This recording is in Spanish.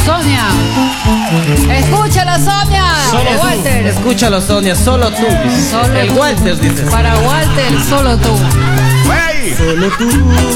Sonia. Escúchalo, Sonia. Solo tú. Walter. Escúchalo, Sonia, solo tú. Dices. Solo el tú. Walter, dices. Para Walter, solo tú. Vaya ahí. Solo tú.